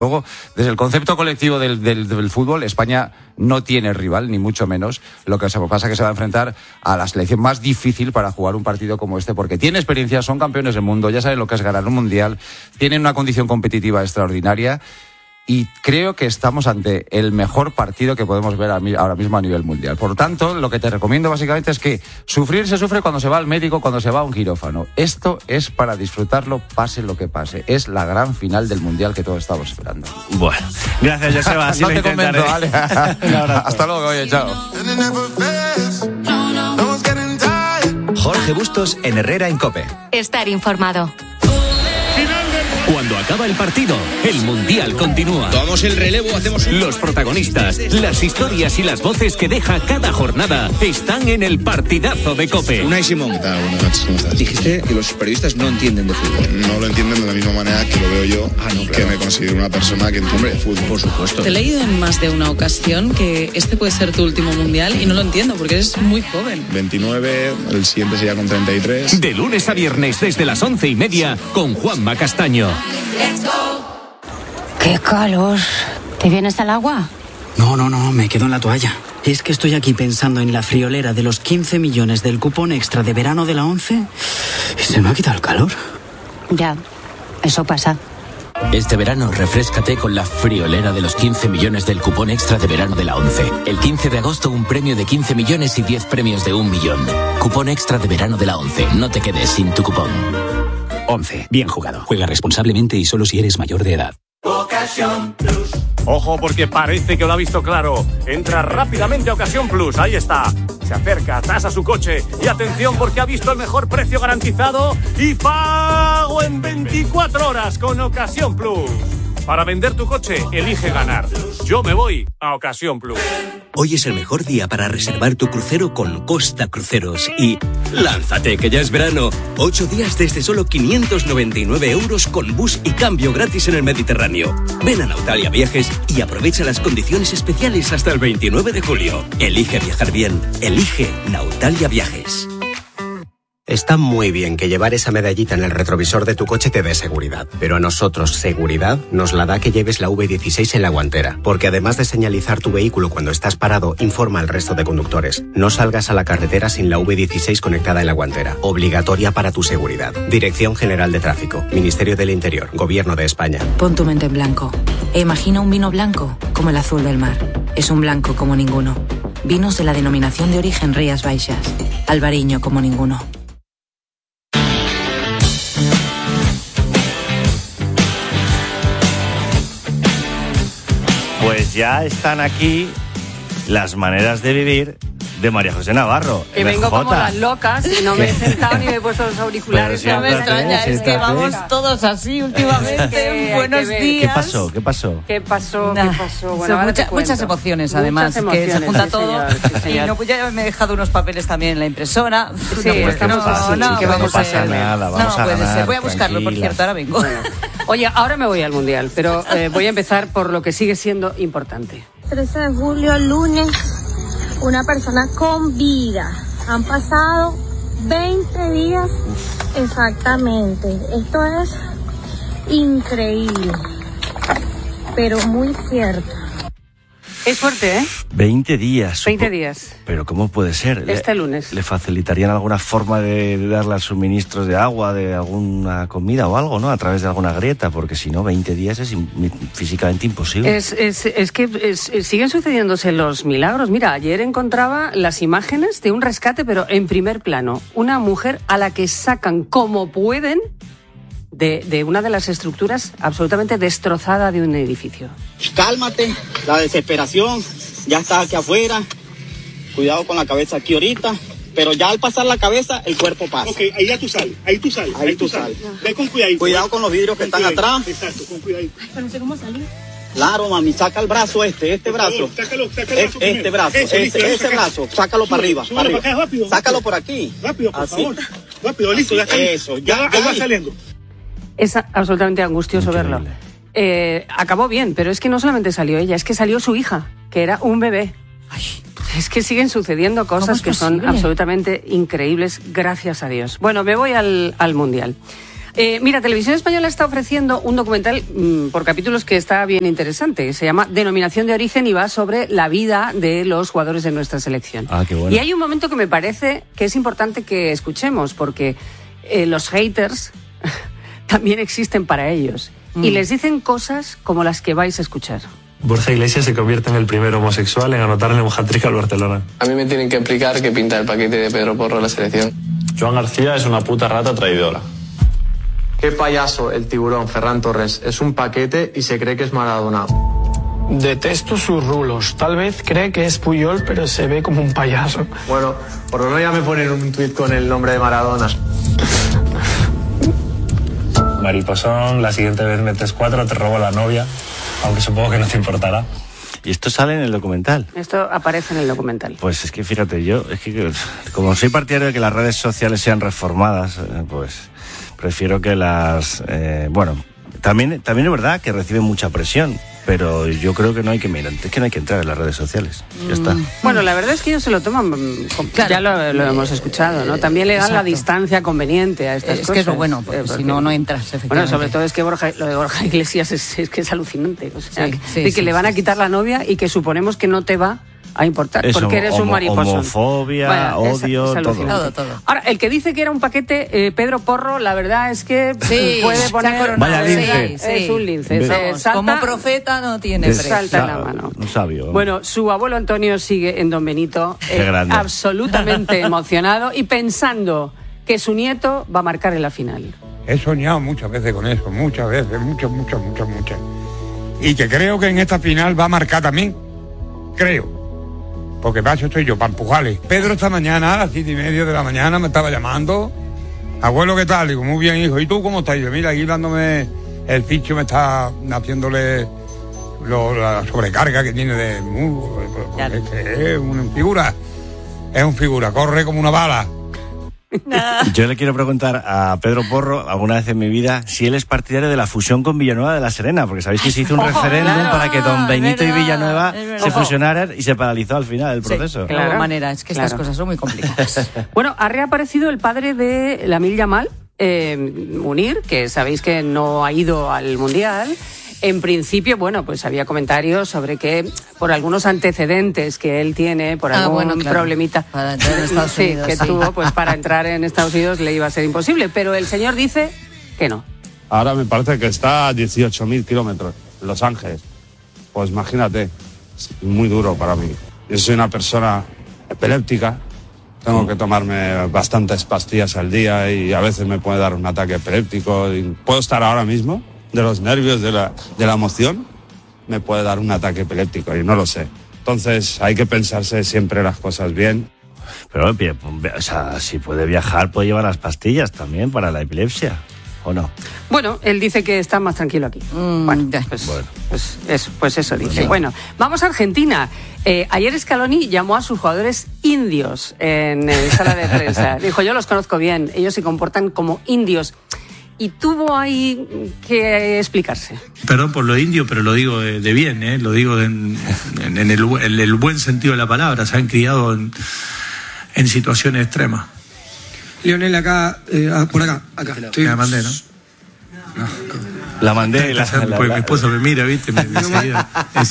Luego, desde el concepto colectivo del fútbol, España no tiene rival, ni mucho menos. Lo que pasa es que se va a enfrentar a la selección más difícil para jugar un partido como este, porque tiene experiencia, son campeones del mundo, ya saben lo que es ganar un mundial, tienen una condición competitiva extraordinaria. Y creo que estamos ante el mejor partido que podemos ver ahora mismo a nivel mundial. Por tanto, lo que te recomiendo básicamente es que sufrir se sufre cuando se va al médico, cuando se va a un quirófano. Esto es para disfrutarlo, pase lo que pase. Es la gran final del mundial que todos estamos esperando. Bueno, gracias, Joseba. Así no lo te convento, intentaré. vale. Hasta luego, oye, chao. Jorge Bustos en Herrera en COPE. Estar informado. Cuando acaba el partido, el Mundial continúa. Tomamos el relevo, hacemos Los protagonistas, las historias y las voces que deja cada jornada están en el partidazo de COPE. Unai Simón, ¿qué tal? Buenas noches, ¿cómo estás? Dijiste que los periodistas no entienden de fútbol. No lo entienden de la misma manera que lo veo yo, que me considero una persona que entiende de fútbol. Por supuesto. Te he leído en más de una ocasión que este puede ser tu último Mundial y no lo entiendo porque eres muy joven. 29, el siguiente sería con 33. De lunes a viernes desde las 11:30 con Juanma Castaño. ¡Qué calor! ¿Te vienes al agua? No, me quedo en la toalla. Es que estoy aquí pensando en la friolera de los 15 millones del cupón extra de verano de la ONCE y se me ha quitado el calor. Ya, eso pasa. Este verano refréscate con la friolera de los 15 millones del cupón extra de verano de la ONCE. El 15 de agosto un premio de 15 millones y 10 premios de 1 millón. Cupón extra de verano de la ONCE. No te quedes sin tu cupón. 11. Bien jugado. Juega responsablemente y solo si eres mayor de edad. Ocasión Plus. Ojo, porque parece que lo ha visto claro. Entra rápidamente a Ocasión Plus. Ahí está. Se acerca, tasa su coche. Y atención, porque ha visto el mejor precio garantizado y pago en 24 horas con Ocasión Plus. Para vender tu coche, elige ganar. Yo me voy a Ocasión Plus. Hoy es el mejor día para reservar tu crucero con Costa Cruceros. Y lánzate, que ya es verano. 8 días desde solo 599 euros con bus y cambio gratis en el Mediterráneo. Ven a Nautalia Viajes y aprovecha las condiciones especiales hasta el 29 de julio. Elige viajar bien. Elige Nautalia Viajes. Está muy bien que llevar esa medallita en el retrovisor de tu coche te dé seguridad, pero a nosotros seguridad nos la da que lleves la V16 en la guantera, porque además de señalizar tu vehículo cuando estás parado, informa al resto de conductores. No salgas a la carretera sin la V16 conectada en la guantera, obligatoria para tu seguridad. Dirección General de Tráfico, Ministerio del Interior, Gobierno de España. Pon tu mente en blanco e imagina un vino blanco como el azul del mar. Es un blanco como ninguno. Vinos de la denominación de origen Rías Baixas. Albariño como ninguno. Pues ya están aquí las maneras de vivir de María José Navarro. Que vengo como las locas y no me he sentado ni me he puesto los auriculares. No me extraña, es que vamos todos así últimamente. Buenos días. ¿Qué pasó? Bueno, muchas emociones, además, que se junta todo. Y no, ya me he dejado unos papeles también en la impresora. Sí, no pasa nada. Vamos a ganar. Voy a buscarlo, por cierto, ahora vengo. Bueno. Oye, ahora me voy al Mundial, pero voy a empezar por lo que sigue siendo importante. 13 de julio, lunes, una persona con vida. Han pasado 20 días exactamente. Esto es increíble, pero muy cierto. Es fuerte, ¿eh? 20 días. 20 días. Pero ¿cómo puede ser? Este lunes. ¿Le facilitarían alguna forma de darle suministros de agua, de alguna comida o algo, ¿no? A través de alguna grieta, porque si no, 20 días es físicamente imposible. Es que siguen sucediéndose los milagros. Mira, ayer encontraba las imágenes de un rescate, pero en primer plano. Una mujer a la que sacan como pueden de una de las estructuras absolutamente destrozada de un edificio. Cálmate, la desesperación ya está aquí afuera. Cuidado con la cabeza aquí ahorita, pero ya al pasar la cabeza, el cuerpo pasa. Ok, ahí ya tú sales, ahí tú sales. Ve con cuidadito. Cuidado con los vidrios que están atrás. Exacto, con cuidadito. Pero no sé cómo salir. Claro, mami, saca el brazo este brazo. Sácalo este brazo, ese brazo, sácalo para arriba. Para acá, rápido. Sácalo por aquí. Rápido, por así. favor. Rápido, listo, ya está. Eso, ya va saliendo. Es absolutamente angustioso Increíble. verlo. Acabó bien, pero es que no solamente salió ella, es que salió su hija, que era un bebé. Ay, es que siguen sucediendo cosas que son absolutamente increíbles, gracias a Dios. Bueno, me voy al Mundial. Mira, Televisión Española está ofreciendo un documental por capítulos que está bien interesante. Se llama Denominación de Origen y va sobre la vida de los jugadores de nuestra selección. Ah, qué bueno. Y hay un momento que me parece que es importante que escuchemos, porque los haters también existen para ellos. Y les dicen cosas como las que vais a escuchar. Borja Iglesias se convierte en el primer homosexual en anotarle un hat-trick al Barcelona. A mí me tienen que explicar qué pinta el paquete de Pedro Porro en la selección. Joan García es una puta rata traidora. Qué payaso el tiburón, Ferran Torres. Es un paquete y se cree que es Maradona. Detesto sus rulos. Tal vez cree que es Puyol, pero se ve como un payaso. Bueno, por lo menos ya me ponen un tuit con el nombre de Maradona. Mariposón, la siguiente vez metes 4, te robo la novia, aunque supongo que no te importará. ¿Y esto sale en el documental? Esto aparece en el documental. Pues es que fíjate, yo, como soy partidario de que las redes sociales sean reformadas, pues prefiero que las... También es verdad que reciben mucha presión, pero yo creo que no hay que entrar en las redes sociales. Ya está. Bueno, la verdad es que ellos se lo toman, ya lo hemos escuchado, ¿no? También le dan la distancia conveniente a estas cosas. Es que es lo bueno, porque si no entras, efectivamente. Bueno, sobre todo es que lo de Borja Iglesias es que es alucinante. O sea, que le van a quitar la novia y que suponemos que no te va a importar, eso, porque eres un mariposón. Homofobia, odio, todo. Ahora, el que dice que era un paquete, Pedro Porro, la verdad es que puede poner... Vaya lince. Es un lince. Como profeta no tiene precio. Salta en la mano. Un sabio. Bueno, su abuelo Antonio sigue en Don Benito, absolutamente emocionado y pensando que su nieto va a marcar en la final. He soñado muchas veces con eso, muchas veces, muchas. Y que creo que en esta final va a marcar también. Creo. Porque para eso estoy yo, para empujarle. Pedro esta mañana, a las 7:30 de la mañana, me estaba llamando. Abuelo, ¿qué tal? Digo, muy bien, hijo. ¿Y tú cómo estás? Digo, mira, aquí dándome el ficho, me está haciéndole la sobrecarga que tiene de muslo. Es una figura. Es un figura, corre como una bala. Yo le quiero preguntar a Pedro Porro, alguna vez en mi vida, si él es partidario de la fusión con Villanueva de la Serena, porque sabéis que se hizo un referéndum para que Don Benito y Villanueva se fusionaran y se paralizó al final el proceso. De alguna manera, es que estas cosas son muy complicadas. Bueno, ha reaparecido el padre de Lamine Yamal, Munir, que sabéis que no ha ido al Mundial. En principio, bueno, pues había comentarios sobre que por algunos antecedentes que él tiene, por algún problemita para entrar en Estados Unidos, que tuvo, pues para entrar en Estados Unidos le iba a ser imposible. Pero el señor dice que no. Ahora me parece que está a 18.000 kilómetros, Los Ángeles. Pues imagínate, es muy duro para mí. Yo soy una persona epiléptica, tengo que tomarme bastantes pastillas al día y a veces me puede dar un ataque epiléptico. Y puedo estar ahora mismo, de los nervios, de la emoción, me puede dar un ataque epiléptico y no lo sé. Entonces hay que pensarse siempre las cosas bien. Pero, o sea, si puede viajar, puede llevar las pastillas también para la epilepsia, ¿o no? Bueno, él dice que está más tranquilo aquí. Pues eso dice. Bueno, vamos a Argentina. Ayer Scaloni llamó a sus jugadores indios en sala de prensa. Dijo, yo los conozco bien, ellos se comportan como indios. Y tuvo ahí que explicarse. Perdón por lo indio, pero lo digo de bien, ¿eh? Lo digo en el buen sentido de la palabra. Se han criado en situaciones extremas. Lionel, acá, por acá. La mandé, ¿no? La mandé. Pues mi esposo me mira, ¿viste? Enseguida.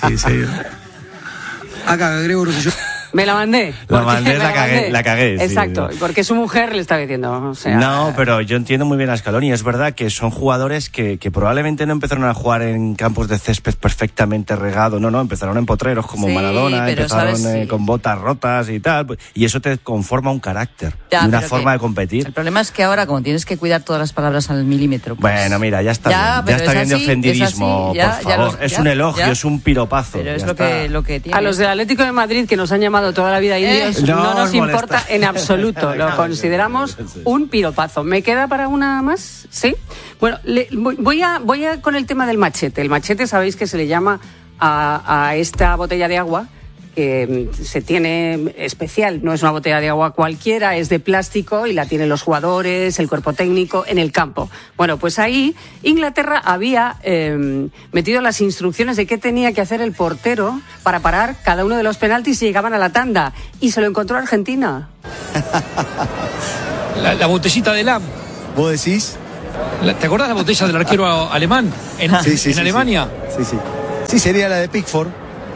Acá, Gregorio, yo... Me la mandé. La cagué. Exacto, sí. Porque su mujer le está diciendo. O sea, no, pero yo entiendo muy bien a Scaloni. Es verdad que son jugadores que probablemente no empezaron a jugar en campos de césped perfectamente regado. No, empezaron en potreros como Maradona, empezaron con botas rotas y tal. Y eso te conforma un carácter y una forma de competir. El problema es que ahora, como tienes que cuidar todas las palabras al milímetro. Pues, bueno, mira, ya está bien de ofendidismo, por favor. Es un elogio, es un piropazo. Pero es lo que tiene. A los del Atlético de Madrid, que nos han llamado toda la vida indios, no nos importa en absoluto. Lo consideramos un piropazo. ¿Me queda para una más? ¿Sí? Bueno, voy a con el tema del machete. El machete, sabéis que se le llama a esta botella de agua que se tiene especial, no es una botella de agua cualquiera, es de plástico y la tienen los jugadores, el cuerpo técnico en el campo. Bueno, pues ahí Inglaterra había metido las instrucciones de qué tenía que hacer el portero para parar cada uno de los penaltis si llegaban a la tanda, y se lo encontró Argentina. La botellita de LAM. ¿Vos decís? ¿Te acuerdas la botella del arquero alemán en Alemania? Sí, sería la de Pickford.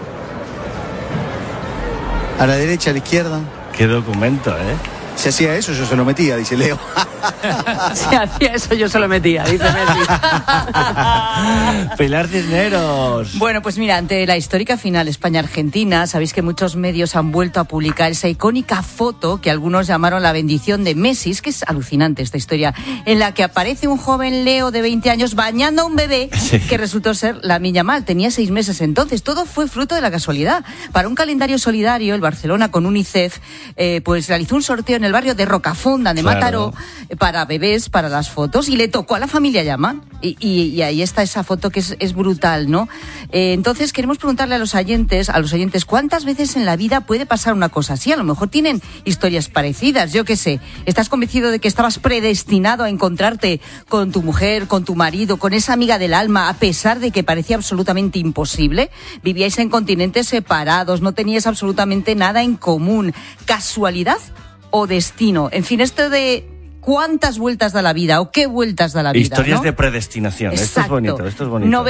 A la derecha, a la izquierda. Qué documento, ¿eh? Si hacía eso, yo se lo metía, dice Leo. Si hacía eso, yo se lo metía, dice Messi. Pilar Cisneros. Bueno, pues mira, ante la histórica final España-Argentina, sabéis que muchos medios han vuelto a publicar esa icónica foto que algunos llamaron la bendición de Messi. Es que es alucinante esta historia, en la que aparece un joven Leo de 20 años bañando a un bebé que resultó ser Lamine Yamal. Tenía 6 meses entonces. Todo fue fruto de la casualidad. Para un calendario solidario, el Barcelona con UNICEF pues realizó un sorteo en el barrio de Rocafonda, de Mataró, para bebés, para las fotos, y le tocó a la familia Yamal. Y ahí está esa foto que es brutal, ¿no? Entonces queremos preguntarle a los oyentes, ¿cuántas veces en la vida puede pasar una cosa así? A lo mejor tienen historias parecidas, yo qué sé. ¿Estás convencido de que estabas predestinado a encontrarte con tu mujer, con tu marido, con esa amiga del alma, a pesar de que parecía absolutamente imposible? ¿Vivíais en continentes separados? ¿No teníais absolutamente nada en común? ¿Casualidad o destino? En fin, esto de cuántas vueltas da la vida o qué vueltas da la vida. Historias, ¿no?, de predestinación. Exacto. Esto es bonito.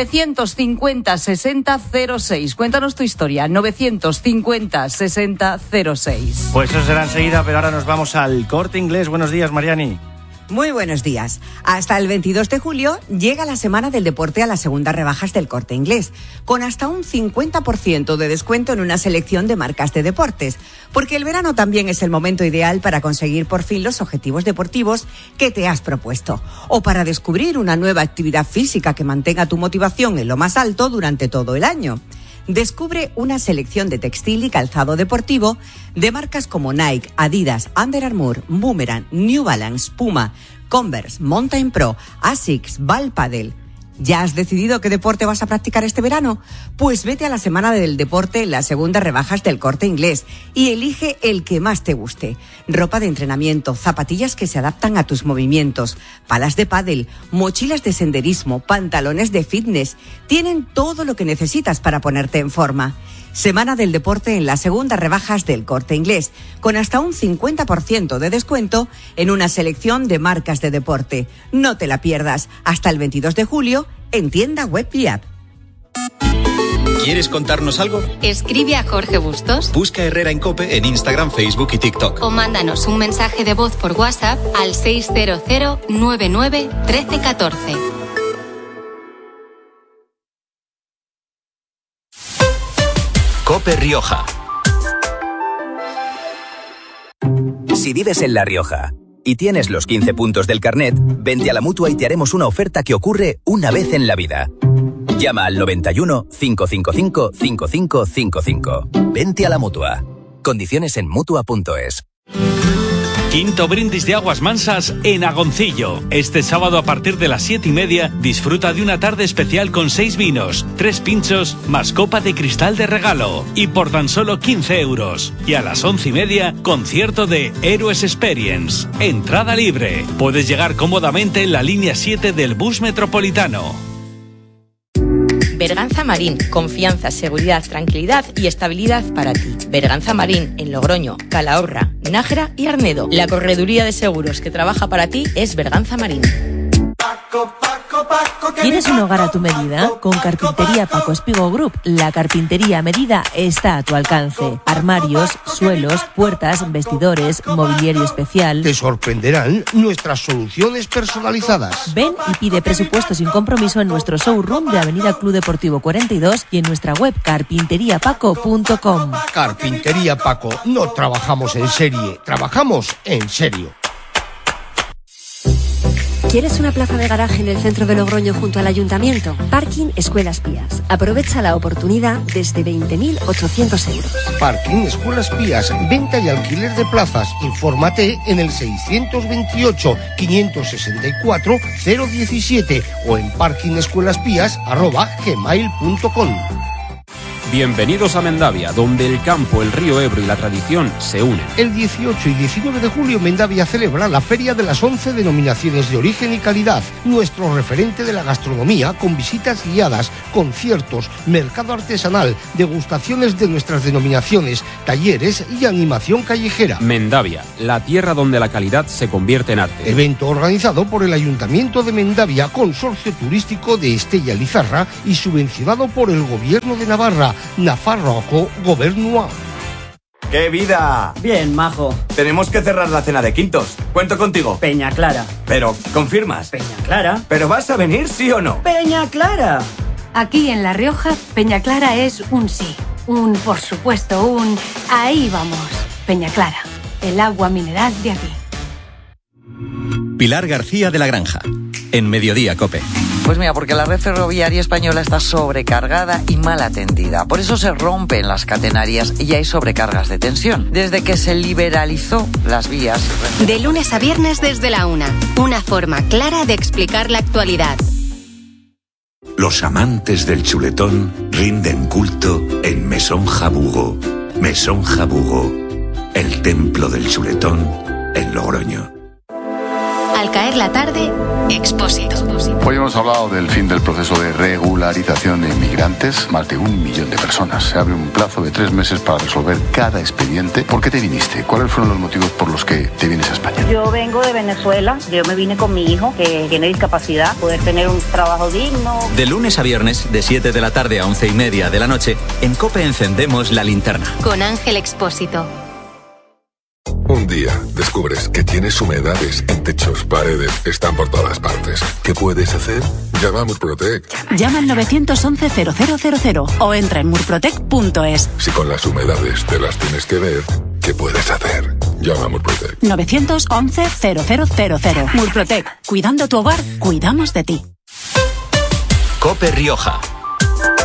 950-60-06. Cuéntanos tu historia. 950-60-06. Pues eso será enseguida, pero ahora nos vamos al Corte Inglés. Buenos días, Mariani. Muy buenos días. Hasta el 22 de julio llega la Semana del Deporte a las segundas rebajas del Corte Inglés, con hasta un 50% de descuento en una selección de marcas de deportes, porque el verano también es el momento ideal para conseguir por fin los objetivos deportivos que te has propuesto, o para descubrir una nueva actividad física que mantenga tu motivación en lo más alto durante todo el año. Descubre una selección de textil y calzado deportivo de marcas como Nike, Adidas, Under Armour, Boomerang, New Balance, Puma, Converse, Mountain Pro, Asics, Ball Paddle. ¿Ya has decidido qué deporte vas a practicar este verano? Pues vete a la Semana del Deporte en las segundas rebajas del Corte Inglés y elige el que más te guste. Ropa de entrenamiento, zapatillas que se adaptan a tus movimientos, palas de pádel, mochilas de senderismo, pantalones de fitness. Tienen todo lo que necesitas para ponerte en forma. Semana del Deporte en las segundas rebajas del Corte Inglés, con hasta un 50% de descuento en una selección de marcas de deporte. No te la pierdas, hasta el 22 de julio en tienda web y app. ¿Quieres contarnos algo? Escribe a Jorge Bustos. Busca Herrera en COPE en Instagram, Facebook y TikTok. O mándanos un mensaje de voz por WhatsApp al 600 99 13 14. COPE Rioja. Si vives en La Rioja y tienes los 15 puntos del carnet, vente a la Mutua y te haremos una oferta que ocurre una vez en la vida. Llama al 91 555 5555. Vente a la Mutua. Condiciones en Mutua.es. Quinto brindis de aguas mansas en Agoncillo. Este sábado a partir de las 7:30 disfruta de una tarde especial con 6 vinos, 3 pinchos más copa de cristal de regalo. Y por tan solo 15 euros. Y a las 11:30 concierto de Héroes Experience. Entrada libre. Puedes llegar cómodamente en la línea 7 del bus metropolitano. Berganza Marín, confianza, seguridad, tranquilidad y estabilidad para ti. Berganza Marín, en Logroño, Calahorra, Nájera y Arnedo. La correduría de seguros que trabaja para ti es Berganza Marín. ¿Quieres un hogar a tu medida? Con Carpintería Paco Espigo Group, la carpintería a medida está a tu alcance. Armarios, suelos, puertas, vestidores, mobiliario especial. Te sorprenderán nuestras soluciones personalizadas. Ven y pide presupuesto sin compromiso en nuestro showroom de Avenida Club Deportivo 42 y en nuestra web carpinteriapaco.com. Carpintería Paco, no trabajamos en serie, trabajamos en serio. ¿Quieres una plaza de garaje en el centro de Logroño junto al ayuntamiento? Parking Escuelas Pías. Aprovecha la oportunidad desde 20.800 euros. Parking Escuelas Pías. Venta y alquiler de plazas. Infórmate en el 628-564-017 o en parkingescuelaspías@gmail.com. Bienvenidos a Mendavia, donde el campo, el río Ebro y la tradición se unen. El 18 y 19 de julio Mendavia celebra la Feria de las 11 denominaciones de origen y calidad, nuestro referente de la gastronomía, con visitas guiadas, conciertos, mercado artesanal, degustaciones de nuestras denominaciones, talleres y animación callejera. Mendavia, la tierra donde la calidad se convierte en arte. Evento organizado por el Ayuntamiento de Mendavia, Consorcio Turístico de Estella Lizarra y subvencionado por el Gobierno de Navarra, Nafarroako Gobernua. ¡Qué vida! Bien, majo. Tenemos que cerrar la cena de quintos. Cuento contigo. Peña Clara. Pero, ¿confirmas? Peña Clara. ¿Pero vas a venir, sí o no? Peña Clara. Aquí en La Rioja, Peña Clara es un sí. Un por supuesto, un ahí vamos. Peña Clara, el agua mineral de aquí. Pilar García de la Granja, en Mediodía COPE. Pues mira, porque la red ferroviaria española está sobrecargada y mal atendida. Por eso se rompen las catenarias y hay sobrecargas de tensión. Desde que se liberalizó las vías. De lunes a viernes desde la 1. Una forma clara de explicar la actualidad. Los amantes del chuletón rinden culto en Mesón Jabugo. Mesón Jabugo, el templo del chuletón en Logroño. Al caer la tarde, Expósito. Hoy hemos hablado del fin del proceso de regularización de inmigrantes. Más de 1 millón de personas. Se abre un plazo de 3 meses para resolver cada expediente. ¿Por qué te viniste? ¿Cuáles fueron los motivos por los que te vienes a España? Yo vengo de Venezuela. Yo me vine con mi hijo, que tiene discapacidad, poder tener un trabajo digno. De lunes a viernes, de 7 de la tarde a 11:30 de la noche, en COPE encendemos la linterna. Con Ángel Expósito. Un día descubres que tienes humedades en techos, paredes, están por todas partes. ¿Qué puedes hacer? Llama a Murprotec. Llama al 911-0000 o entra en murprotec.es. Si con las humedades te las tienes que ver, ¿qué puedes hacer? Llama a Murprotec. 911-0000. Murprotec. Cuidando tu hogar, cuidamos de ti. COPE Rioja.